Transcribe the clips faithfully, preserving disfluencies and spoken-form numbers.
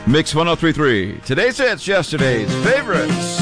Mix one oh three point three. Today's hits, yesterday's favorites.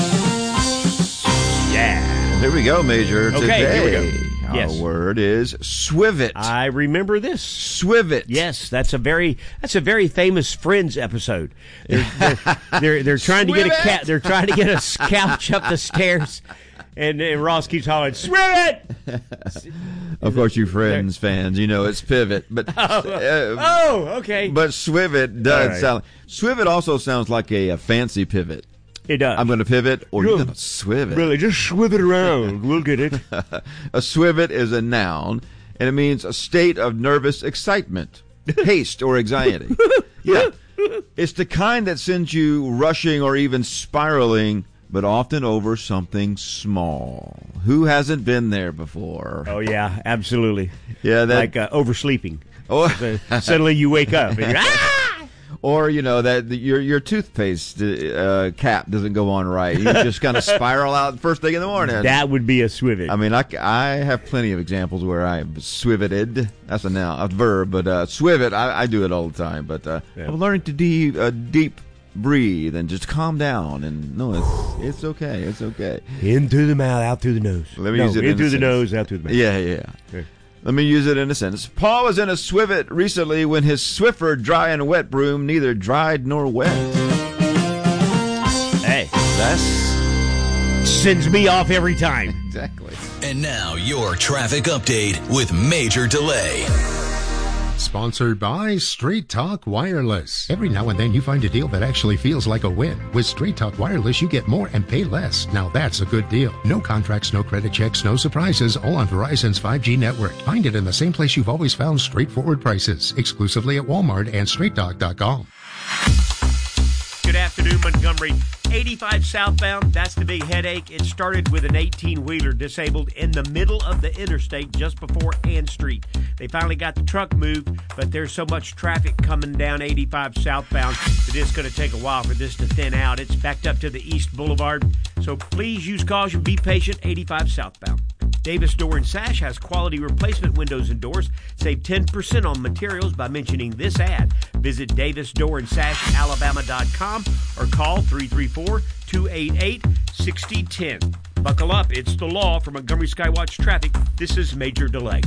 Yeah. Here we go, Major. Okay, Today, here we go. our Yes. word is swivet. I remember this. Swivet. Yes, that's a very that's a very famous Friends episode. They're they're, they're, they're trying to get a Swivet! cat. They're trying to get a couch up the stairs, and, and Ross keeps hollering, "Swivet!" Of course, you Friends fans, you know it's pivot, but uh, Oh, okay. but swivet does All right. sound. Swivet also sounds like a, a fancy pivot. It does. I'm going to pivot, or Yeah. you're going to swivet. Really, just swiv it around. We'll get it. A swivet is a noun, and it means a state of nervous excitement, haste, or anxiety. Yeah. It's the kind that sends you rushing or even spiraling, but often over something small. Who hasn't been there before? Oh yeah, absolutely. Yeah, that. Like uh, oversleeping. Oh. So suddenly you wake up and you're, ah! Or, you know, that the, your your toothpaste uh, cap doesn't go on right. You just kind of spiral out first thing in the morning. That would be a swivet. I mean, I, I have plenty of examples where I swiveted. That's a noun, a verb, but uh, swivet, I, I do it all the time. But uh, Yeah. I'm learning to de- uh, deep breathe and just calm down. And no, it's it's okay. It's okay. In through the mouth, out through the nose. Let me no, use it in in through a the sentence. nose, out through the mouth. Yeah, yeah. Okay. Let me use it in a sentence. Paul was in a swivet recently when his Swiffer dry and wet broom neither dried nor wet. Hey, That's sends me off every time. exactly. And now your traffic update with Major Delay. Sponsored by Straight Talk Wireless. Every now and then you find a deal that actually feels like a win. With Straight Talk Wireless, you get more and pay less. Now that's a good deal. No contracts, no credit checks, no surprises, all on Verizon's five G network. Find it in the same place you've always found straightforward prices. Exclusively at Walmart and straight talk dot com. Good afternoon, Montgomery. eighty-five southbound, that's the big headache. It started with an eighteen-wheeler disabled in the middle of the interstate just before Ann Street. They finally got the truck moved, but there's so much traffic coming down eighty-five southbound that it's going to take a while for this to thin out. It's backed up to the East Boulevard, so please use caution. Be patient, eighty-five southbound. Davis Door and Sash has quality replacement windows and doors. Save ten percent on materials by mentioning this ad. Visit davis door and sash alabama dot com or call three three four, two eight eight, six zero one zero. Buckle up, it's the law. For Montgomery Skywatch Traffic, this is Major Delay.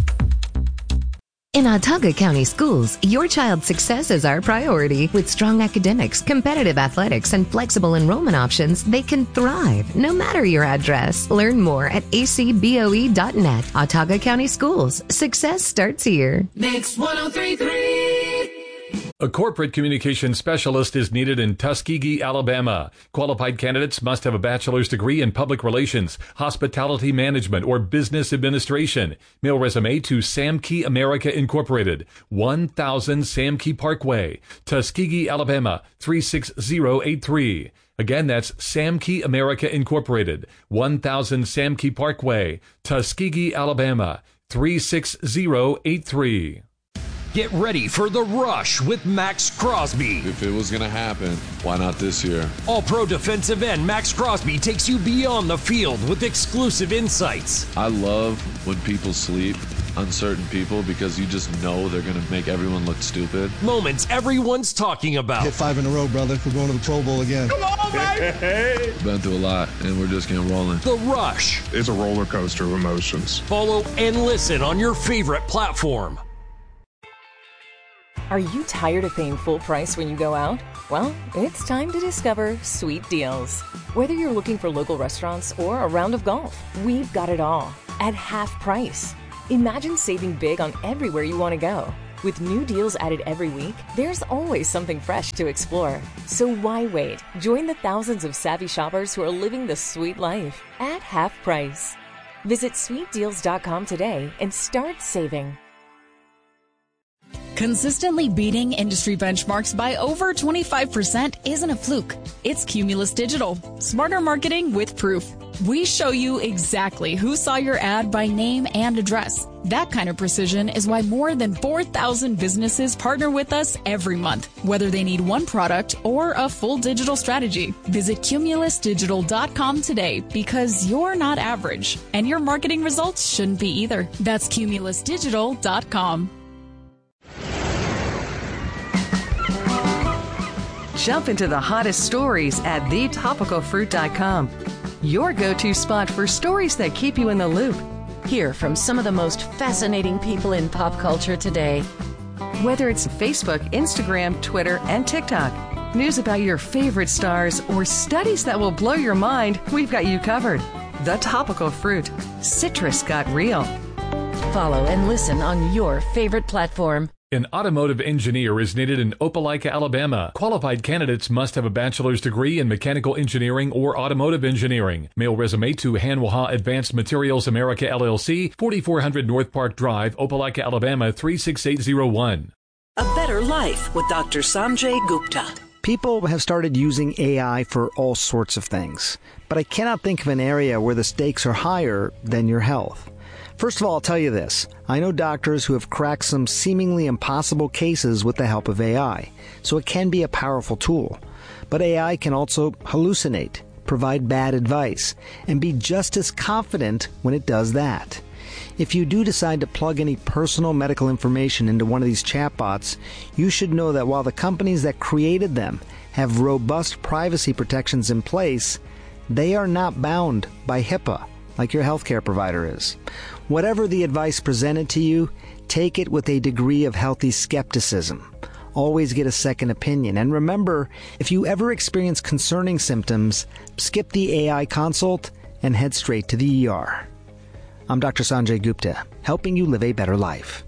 In Autauga County Schools, your child's success is our priority. With strong academics, competitive athletics, and flexible enrollment options, they can thrive no matter your address. Learn more at a c b o e dot net. Autauga County Schools. Success starts here. Mix one oh three point three. A corporate communication specialist is needed in Tuskegee, Alabama. Qualified candidates must have a bachelor's degree in public relations, hospitality management, or business administration. Mail resume to Samkey America Incorporated, one thousand Samkey Parkway, Tuskegee, Alabama, three six zero eight three. Again, that's Samkey America Incorporated, one thousand Samkey Parkway, Tuskegee, Alabama, three six zero eight three. Get ready for The Rush with Max Crosby. If it was going to happen, why not this year? All-pro defensive end Max Crosby takes you beyond the field with exclusive insights. I love when people sleep, uncertain people, because you just know they're going to make everyone look stupid. Moments everyone's talking about. Hit five in a row, brother. We're going to the Pro Bowl again. Come on, baby! Been through a lot, and we're just getting rolling. The Rush. It's a roller coaster of emotions. Follow and listen on your favorite platform. Are you tired of paying full price when you go out? Well, it's time to discover Sweet Deals. Whether you're looking for local restaurants or a round of golf, we've got it all at half price. Imagine saving big on everywhere you want to go. With new deals added every week, there's always something fresh to explore. So why wait? Join the thousands of savvy shoppers who are living the sweet life at half price. Visit sweet deals dot com today and start saving. Consistently beating industry benchmarks by over twenty-five percent isn't a fluke. It's Cumulus Digital. Smarter marketing with proof. We show you exactly who saw your ad by name and address. That kind of precision is why more than four thousand businesses partner with us every month, whether they need one product or a full digital strategy. Visit cumulus digital dot com today because you're not average, and your marketing results shouldn't be either. That's cumulus digital dot com. Jump into the hottest stories at the topical fruit dot com. Your go-to spot for stories that keep you in the loop. Hear from some of the most fascinating people in pop culture today. Whether it's Facebook, Instagram, Twitter, and TikTok, news about your favorite stars, or studies that will blow your mind, we've got you covered. The Topical Fruit. Citrus got real. Follow and listen on your favorite platform. An automotive engineer is needed in Opelika, Alabama. Qualified candidates must have a bachelor's degree in mechanical engineering or automotive engineering. Mail resume to Hanwha Advanced Materials America L L C, forty-four hundred North Park Drive, Opelika, Alabama three six eight zero one. A better life with Doctor Sanjay Gupta. People have started using A I for all sorts of things, but I cannot think of an area where the stakes are higher than your health. First of all, I'll tell you this. I know doctors who have cracked some seemingly impossible cases with the help of A I, so it can be a powerful tool. But A I can also hallucinate, provide bad advice, and be just as confident when it does that. If you do decide to plug any personal medical information into one of these chatbots, you should know that while the companies that created them have robust privacy protections in place, they are not bound by HIPAA like your healthcare provider is. Whatever the advice presented to you, take it with a degree of healthy skepticism. Always get a second opinion. And remember, if you ever experience concerning symptoms, skip the A I consult and head straight to the E R. I'm Doctor Sanjay Gupta, helping you live a better life.